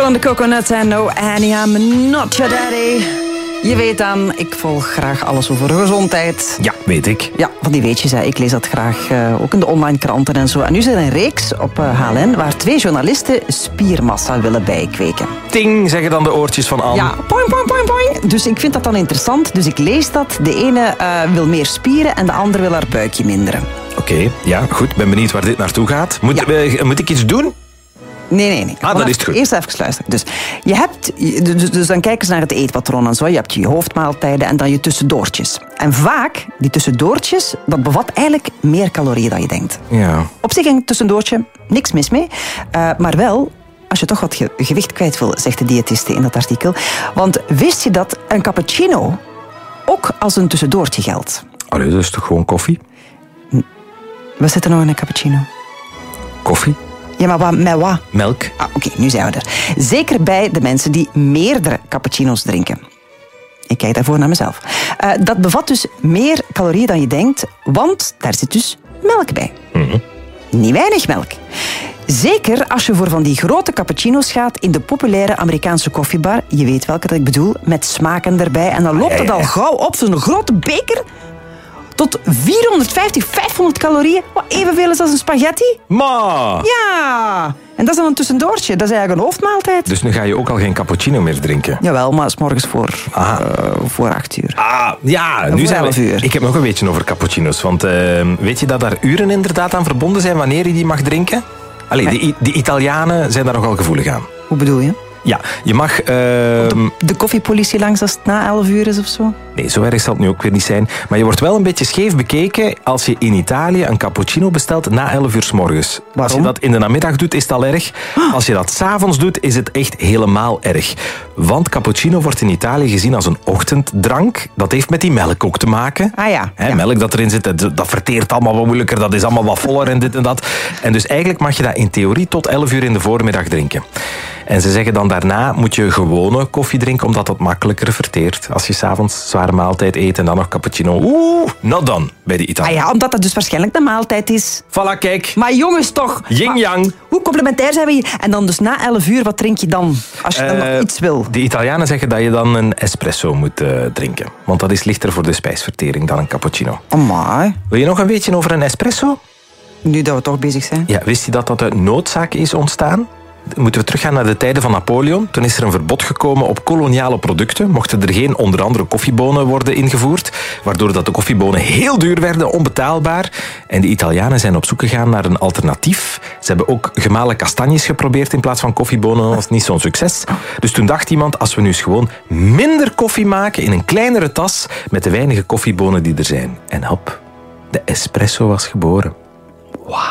Joe and the Coconuts en No Annie, I'm not your daddy. Je weet dan, ik volg graag alles over gezondheid. Ja, weet ik. Ja, van die weetjes. Hè. Ik lees dat graag, ook in de online kranten en zo. En nu is er een reeks op HLN waar 2 journalisten spiermassa willen bijkweken. Ting, zeggen dan de oortjes van Anne. Ja, poing, poing, poing, poing. Dus ik vind dat dan interessant. Dus ik lees dat. De ene wil meer spieren en de andere wil haar buikje minderen. Oké, ja, goed. Ben benieuwd waar dit naartoe gaat. Moet ik iets doen? Nee. Dat is het goed. Eerst even luisteren. Dus, je hebt, dus dan kijken ze naar het eetpatroon en zo. Je hebt je hoofdmaaltijden en dan je tussendoortjes. En vaak, die tussendoortjes, dat bevat eigenlijk meer calorieën dan je denkt. Ja. Op zich een tussendoortje, niks mis mee. Maar wel, als je toch wat gewicht kwijt wil, zegt de diëtiste in dat artikel. Want wist je dat een cappuccino ook als een tussendoortje geldt? Allee, dat is toch gewoon koffie? Wat zit er nog in een cappuccino? Koffie? Ja, maar met wat? Melk. Oké, nu zijn we er. Zeker bij de mensen die meerdere cappuccino's drinken. Ik kijk daarvoor naar mezelf. Dat bevat dus meer calorieën dan je denkt, want daar zit dus melk bij. Mm-hmm. Niet weinig melk. Zeker als je voor van die grote cappuccino's gaat in de populaire Amerikaanse koffiebar. Je weet welke dat ik bedoel, met smaken erbij. En dan loopt het al gauw op, zo'n grote beker. Tot 450, 500 calorieën. Wat evenveel is als een spaghetti. Ma! Ja! En dat is dan een tussendoortje. Dat is eigenlijk een hoofdmaaltijd. Dus nu ga je ook al geen cappuccino meer drinken? Jawel, maar 's morgens voor 8 uur. Ja, nu zijn we 11 uur. Ik heb nog een beetje over cappuccino's. Want weet je dat daar uren inderdaad aan verbonden zijn wanneer je die mag drinken? Allee, die Italianen zijn daar nogal gevoelig aan. Hoe bedoel je? Ja, je mag... De koffiepolitie langs als het na 11 uur is of zo? Nee, zo erg zal het nu ook weer niet zijn. Maar je wordt wel een beetje scheef bekeken als je in Italië een cappuccino bestelt na 11 uur 's morgens. Waarom? Als je dat in de namiddag doet, is het al erg. Als je dat 's avonds doet, is het echt helemaal erg. Want cappuccino wordt in Italië gezien als een ochtenddrank. Dat heeft met die melk ook te maken. Ah ja. Melk dat erin zit, dat verteert allemaal wat moeilijker. Dat is allemaal wat voller en dit en dat. En dus eigenlijk mag je dat in theorie tot 11 uur in de voormiddag drinken. En ze zeggen dan daarna moet je gewone koffie drinken, omdat dat makkelijker verteert. Als je 's avonds zware maaltijd eet en dan nog cappuccino. Not done bij de Italianen. Ah ja, omdat dat dus waarschijnlijk de maaltijd is. Voilà, kijk. Maar jongens toch. Yin-yang. Hoe complementair zijn we hier? En dan dus na 11 uur, wat drink je dan? Als je dan nog iets wil. De Italianen zeggen dat je dan een espresso moet drinken. Want dat is lichter voor de spijsvertering dan een cappuccino. Amai. Wil je nog een beetje over een espresso? Nu dat we toch bezig zijn. Ja, wist je dat uit noodzaak is ontstaan? Moeten we teruggaan naar de tijden van Napoleon. Toen is er een verbod gekomen op koloniale producten. Mochten er geen onder andere koffiebonen worden ingevoerd. Waardoor dat de koffiebonen heel duur werden, onbetaalbaar. En de Italianen zijn op zoek gegaan naar een alternatief. Ze hebben ook gemalen kastanjes geprobeerd in plaats van koffiebonen. Dat was niet zo'n succes. Dus toen dacht iemand, als we nu eens gewoon minder koffie maken in een kleinere tas met de weinige koffiebonen die er zijn. En hop, de espresso was geboren.